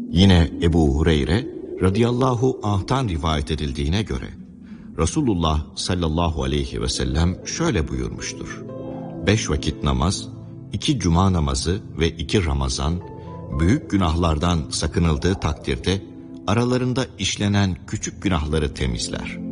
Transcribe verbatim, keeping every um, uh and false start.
Yine Ebu Hureyre radıyallahu anh'tan rivayet edildiğine göre Resulullah sallallahu aleyhi ve sellem şöyle buyurmuştur. Beş vakit namaz, iki cuma namazı ve iki Ramazan, büyük günahlardan sakınıldığı takdirde aralarında işlenen küçük günahları temizler.